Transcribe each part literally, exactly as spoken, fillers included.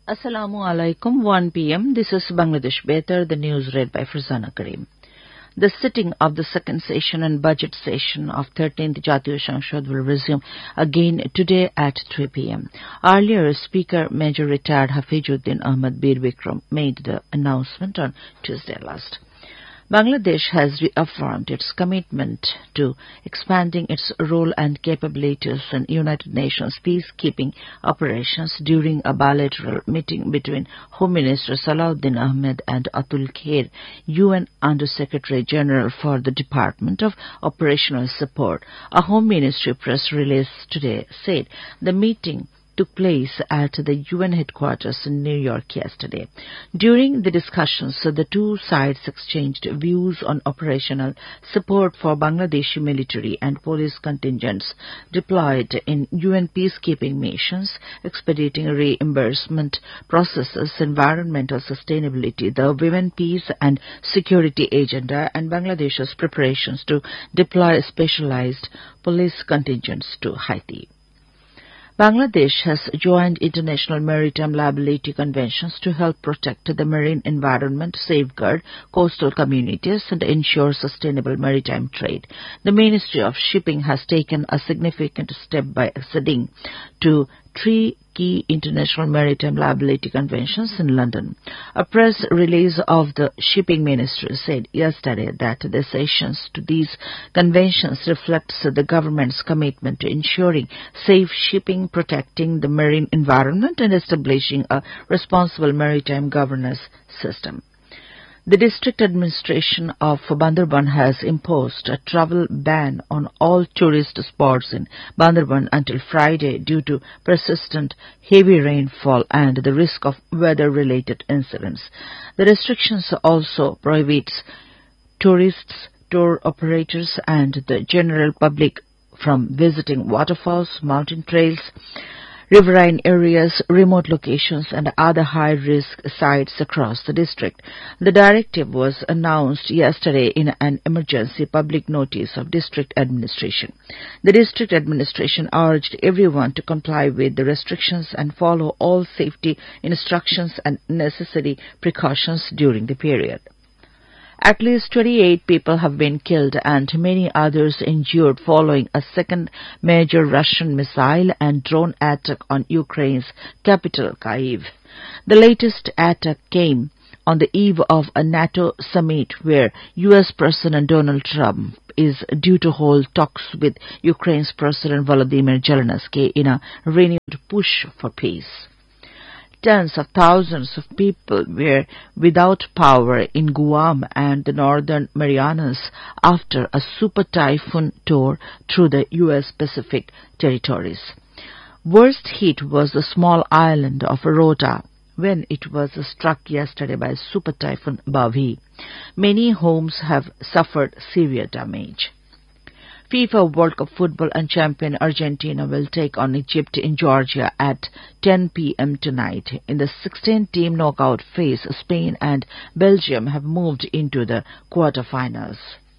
Assalamu alaikum, one p m This is Bangladesh Better, the news read by Farzana Karim. The sitting of the second session and budget session of thirteenth Jatiyo Sanshad will resume again today at three p m Earlier, Speaker Major Retired Hafizuddin Ahmad Bir Bikram made the announcement on Tuesday last. Bangladesh has reaffirmed its commitment to expanding its role and capabilities in United Nations peacekeeping operations during a bilateral meeting between Home Minister Salahuddin Ahmed and Atul Khair, U N Under-Secretary General for the Department of Operational Support. A Home Ministry press release today said the meeting took place at the U N headquarters in New York yesterday. During the discussions, the two sides exchanged views on operational support for Bangladeshi military and police contingents deployed in U N peacekeeping missions, expediting reimbursement processes, environmental sustainability, the women peace and security agenda, and Bangladesh's preparations to deploy specialized police contingents to Haiti. Bangladesh has joined international maritime liability conventions to help protect the marine environment, safeguard coastal communities, and ensure sustainable maritime trade. The Ministry of Shipping has taken a significant step by acceding to three key international maritime liability conventions in London. A press release of the shipping ministry said yesterday that the accessions to these conventions reflects the government's commitment to ensuring safe shipping, protecting the marine environment, and establishing a responsible maritime governance system. The district administration of Bandarban has imposed a travel ban on all tourist spots in Bandarban until Friday due to persistent heavy rainfall and the risk of weather-related incidents. The restrictions also prohibits tourists, tour operators, and the general public from visiting waterfalls, mountain trails, riverine areas, remote locations, and other high-risk sites across the district. The directive was announced yesterday in an emergency public notice of district administration. The district administration urged everyone to comply with the restrictions and follow all safety instructions and necessary precautions during the period. At least twenty-eight people have been killed and many others injured following a second major Russian missile and drone attack on Ukraine's capital, Kyiv. The latest attack came on the eve of a NATO summit where U S President Donald Trump is due to hold talks with Ukraine's President Volodymyr Zelensky in a renewed push for peace. Tens of thousands of people were without power in Guam and the Northern Marianas after a super typhoon tore through the U S Pacific territories. Worst hit was the small island of Rota when it was struck yesterday by super typhoon Bavi. Many homes have suffered severe damage. FIFA World Cup football and champion Argentina will take on Egypt in Georgia at ten p m tonight. In the sixteen-team knockout phase, Spain and Belgium have moved into the quarterfinals.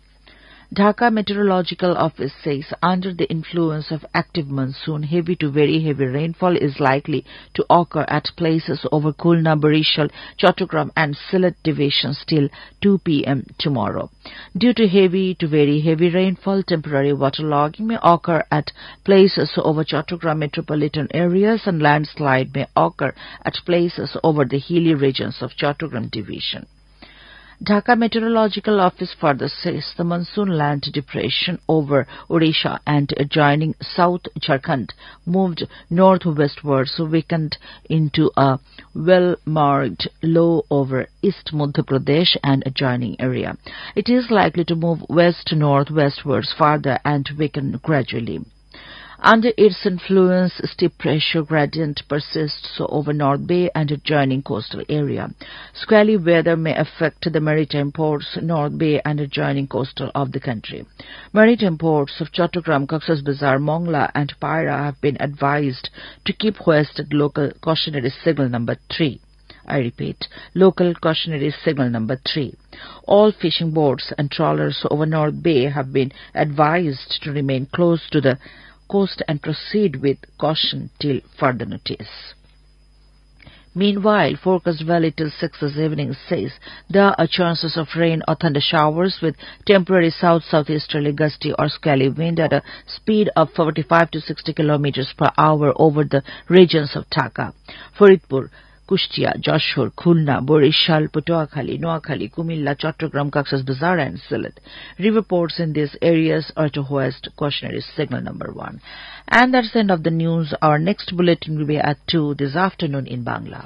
Dhaka Meteorological Office says under the influence of active monsoon, heavy to very heavy rainfall is likely to occur at places over Khulna, Barishal, Chattogram and Sylhet divisions till two p m tomorrow. Due to heavy to very heavy rainfall, temporary waterlogging may occur at places over Chattogram metropolitan areas and landslide may occur at places over the hilly regions of Chattogram division. Dhaka Meteorological Office further says the monsoon-land depression over Odisha and adjoining South Jharkhand moved northwestwards, weakened into a well-marked low over East Madhya Pradesh and adjoining area. It is likely to move west-northwestwards further and weaken gradually. Under its influence, steep pressure gradient persists over North Bay and adjoining coastal area. Squally weather may affect the maritime ports, North Bay and adjoining coastal of the country. Maritime ports of Chattogram, Cox's Bazar, Mongla and Paira have been advised to keep west at local cautionary signal number three. I repeat, local cautionary signal number three. All fishing boats and trawlers over North Bay have been advised to remain close to the coast and proceed with caution till further notice. Meanwhile, forecast valley till six this evening says there are chances of rain or thunder showers with temporary south-southeasterly gusty or scaly wind at a speed of forty-five to sixty kilometers per hour over the regions of Dhaka, Faridpur, Kushtia, Joshore, Khulna, Borishal, Patuakhali, Noakhali, Kumilla, Chattogram, Cox's Bazar and Sylhet. River ports in these areas are to hoist cautionary signal number one. And that's the end of the news. Our next bulletin will be at two this afternoon in Bangla.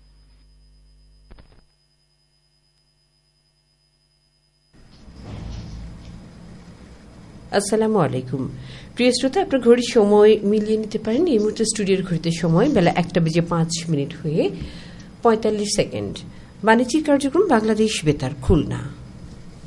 আসসালামু আলাইকুম প্রিয় শ্রোতা, আপনার ঘড়ির সময় মিলিয়ে নিতে পারেন। এই মুহূর্তে স্টুডিওর ঘড়িতে সময় বেলা একটা বেজে পাঁচ মিনিট হয়ে পঁয়তাল্লিশ সেকেন্ড। বাণিজ্যিক কার্যক্রম বাংলাদেশ বেতার খুলনা।